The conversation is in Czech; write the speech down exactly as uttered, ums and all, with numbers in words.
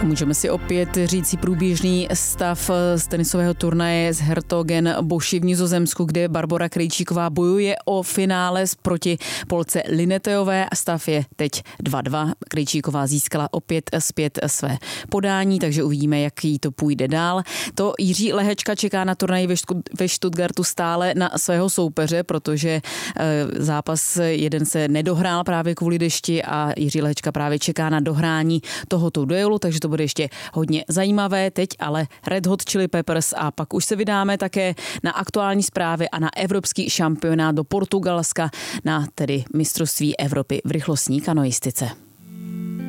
Můžeme si opět říct průběžný stav z tenisového turnaje z Hertogenboši v Nizozemsku, kde Barbora Krejčíková bojuje o finále proti Polce Lineteové. Stav je teď dva dva. Krejčíková získala opět zpět své podání, takže uvidíme, jak jí to půjde dál. To Jiří Lehečka čeká na turnaji ve Stuttgartu stále na svého soupeře, protože zápas jeden se nedohrál právě kvůli dešti a Jiří Lehečka právě čeká na dohrání tohoto duelu, takže to bude ještě hodně zajímavé. Teď ale Red Hot Chili Peppers a pak už se vydáme také na aktuální zprávy a na evropský šampionát do Portugalska, na tedy mistrovství Evropy v rychlostní kanoistice.